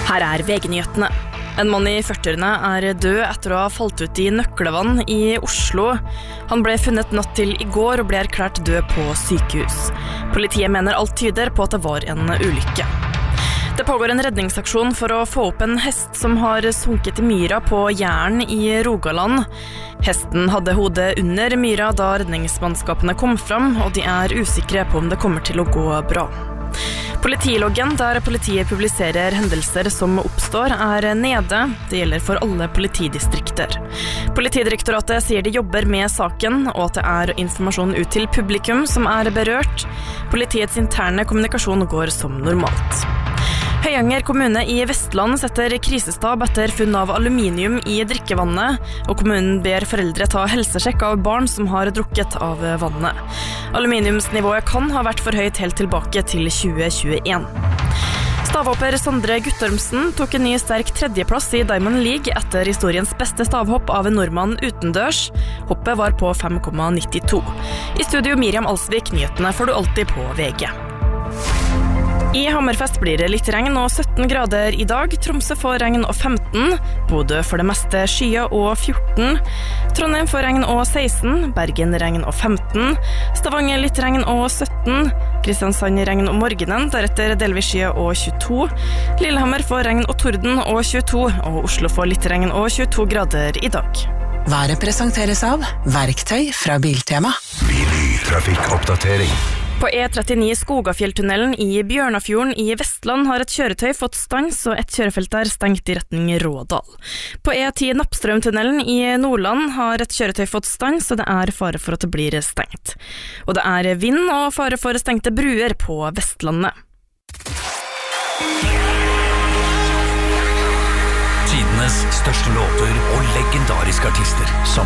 Her VG-nyhetene. En mann I 40-årene død etter å ha falt ut I nøkkelvann I Oslo. Han ble funnet natt til I går og ble erklært død på sykehus. Politiet mener alt tyder på at det var en ulykke. Det pågår en redningsaksjon for å få opp en hest som har sunket I myra på Jæren I Rogaland. Hesten hadde hodet under myra da redningsmannskapene kom fram, og de usikre på om det kommer til å gå bra. Politiloggen, der politiet publiserer hendelser som oppstår, nede. Det gjelder for alle politidistrikter. Politidirektoratet sier de jobber med saken, og at det informasjon ut til publikum som berørt. Politiets interne kommunikasjon går som normalt. Høyanger kommune I Vestland setter krisestab etter funn av aluminium I drikkevannet, og kommunen ber foreldre ta helsesjekk av barn som har drukket av vannet. Aluminiumsnivået kan ha vært for høyt helt tilbake til 2021. Stavhopper Sondre Guttormsen tok en ny sterk tredjeplass I Diamond League etter historiens beste stavhopp av en nordmann utendørs. Hoppet var på 5,92. I studio Miriam Alsvik, nyhetene får du alltid på VG. I Hammerfest blir det litt regn og 17 grader I dag. Tromsø får regn og 15. Bodø for det meste skya og 14. Trondheim får regn og 16. Bergen regn og 15. Stavanger litt regn og 17. Kristiansand regn om morgenen, deretter delvis skya og 22. Lillehammer får regn og torden og 22. Og Oslo får litt regn og 22 grader I dag. Været presenteres av Verktøy fra Biltema. Trafikkoppdatering. På E39 Skogafjelltunnelen I Bjørnafjorden I Vestland har et kjøretøy fått stans, og et kjørefelt stengt I retning Rådal. På E10 Nappstrømtunnelen I Nordland har et kjøretøy fått stans, og det fare for at det blir stengt. Og det vind og fare for stengte bruer på Vestlandet. Tidenes største låter og legendariske artister som